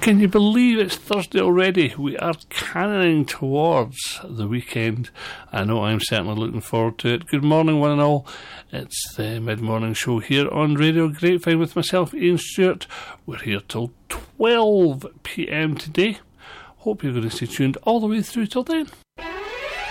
Can you believe it's Thursday already? We are cannoning towards the weekend. I know I'm certainly looking forward to it. Good morning, one and all. It's the mid-morning show here on Radio Grapevine with myself, Ian Stewart. We're here till 12 p.m. today. Hope you're going to stay tuned all the way through till then.